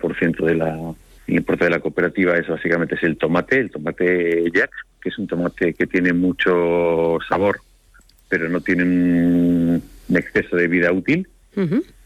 50% del importe de la cooperativa básicamente es el tomate Jack, que es un tomate que tiene mucho sabor, pero no tiene un exceso de vida útil. Uh-huh.